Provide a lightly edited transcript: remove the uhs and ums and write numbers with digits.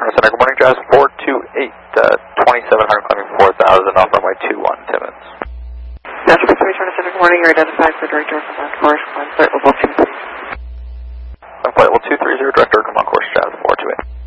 Center. Good morning, Jazz 428, 2700 climbing 4000 off runway 21, Timmins. Natural Base 3 Center, good morning. You're identified for Director from Course, flight level 23. Flight level 230, Director.